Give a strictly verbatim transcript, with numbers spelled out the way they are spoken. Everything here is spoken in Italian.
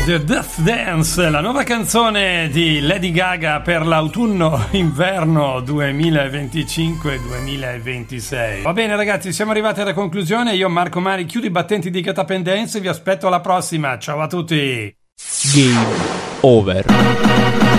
The Death Dance, la nuova canzone di Lady Gaga per l'autunno-inverno duemilaventicinque duemilaventisei. Va bene ragazzi, siamo arrivati alla conclusione. Io, Marco Mari, chiudo i battenti di Get Up and Dance e vi aspetto alla prossima. Ciao a tutti. Game over.